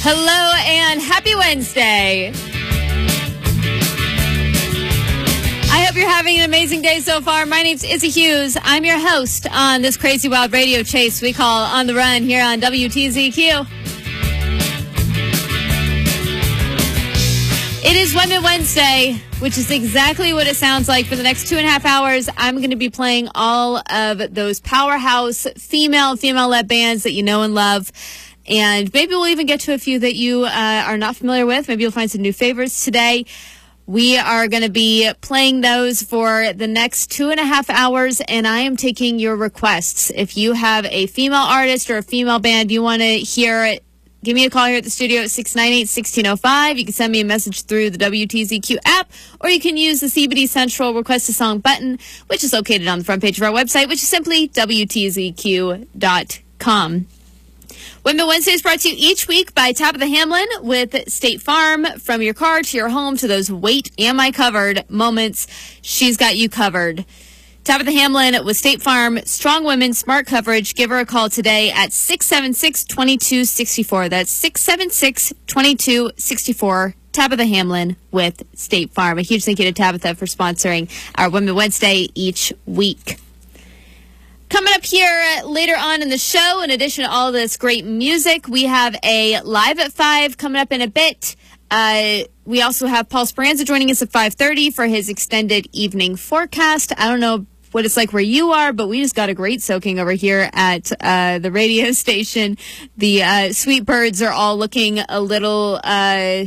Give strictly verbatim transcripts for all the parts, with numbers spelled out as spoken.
Hello and happy Wednesday. I hope you're having an amazing day so far. My name's Izzy Hughes. I'm your host on this crazy wild radio chase we call On the Run here on W T Z Q. It is Women Wednesday, which is exactly what it sounds like. For the next two and a half hours, I'm going to be playing all of those powerhouse female, female-led bands that you know and love. And maybe we'll even get to a few that you uh, are not familiar with. Maybe you'll find some new favorites today. We are going to be playing those for the next two and a half hours, and I am taking your requests. If you have a female artist or a female band you want to hear, give me a call here at the studio at six nine eight, one six zero five. You can send me a message through the W T Z Q app, or you can use the C B D Central Request a Song button, which is located on the front page of our website, which is simply W T Z Q dot com. Women Wednesday is brought to you each week by Tabitha Hamlin with State Farm. From your car to your home to those wait, am I covered moments, she's got you covered. Tabitha Hamlin with State Farm, strong women, smart coverage. Give her a call today at six seven six, two two six four. That's six seven six, two two six four. Tabitha Hamlin with State Farm. A huge thank you to Tabitha for sponsoring our Women Wednesday each week. Coming up here later on in the show, in addition to all this great music, we have a Live at five coming up in a bit. Uh, we also have Paul Speranza joining us at five thirty for his extended evening forecast. I don't know what it's like where you are, but we just got a great soaking over here at uh, the radio station. The uh, sweet birds are all looking a little... Uh,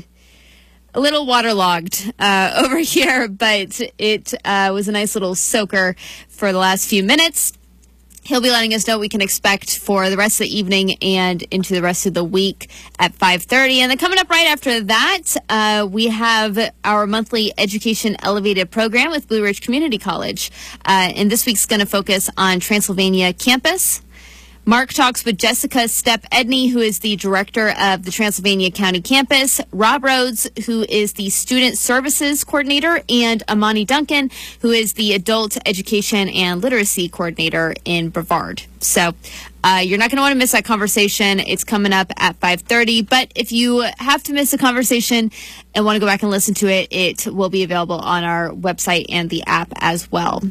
A little waterlogged uh, over here, but it uh, was a nice little soaker for the last few minutes. He'll be letting us know what we can expect for the rest of the evening and into the rest of the week at five thirty. And then coming up right after that, uh, we have our monthly Education Elevated program with Blue Ridge Community College. Uh, and this week's going to focus on Transylvania campus. Mark talks with Jessica Stepp Edney, who is the director of the Transylvania County campus, Rob Rhodes, who is the student services coordinator, and Amani Duncan, who is the adult education and literacy coordinator in Brevard. So uh, you're not going to want to miss that conversation. It's coming up at five thirty. But if you have to miss a conversation and want to go back and listen to it, it will be available on our website and the app as well.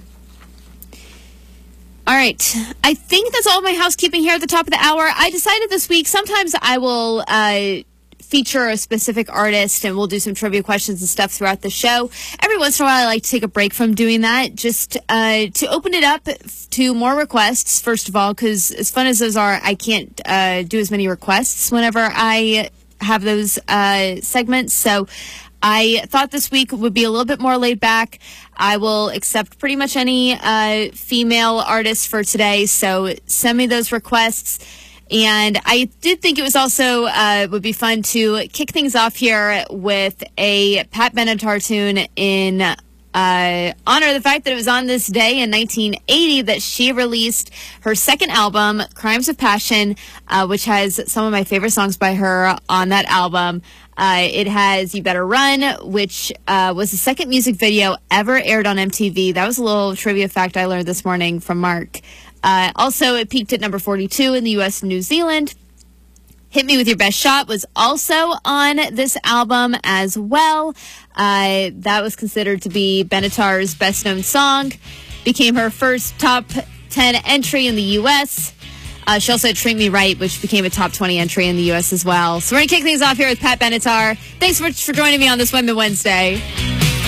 All right. I think that's all of my housekeeping here at the top of the hour. I decided this week, sometimes I will uh, feature a specific artist and we'll do some trivia questions and stuff throughout the show. Every once in a while, I like to take a break from doing that just uh, to open it up to more requests, first of all, because as fun as those are, I can't uh, do as many requests whenever I have those uh, segments. So I thought this week would be a little bit more laid back. I will accept pretty much any uh, female artists for today, so send me those requests. And I did think it was also uh, would be fun to kick things off here with a Pat Benatar tune in uh, honor of the fact that it was on this day in nineteen eighty that she released her second album, Crimes of Passion, uh, which has some of my favorite songs by her on that album. Uh, it has You Better Run, which uh, was the second music video ever aired on M T V. That was a little trivia fact I learned this morning from Mark. Uh, also, it peaked at number forty-two in the U S and New Zealand. Hit Me With Your Best Shot was also on this album as well. Uh, that was considered to be Benatar's best-known song. Became her first top ten entry in the U S Uh, she also had Treat Me Right, which became a top twenty entry in the U S as well. So we're going to kick things off here with Pat Benatar. Thanks so much for joining me on this Women Wednesday.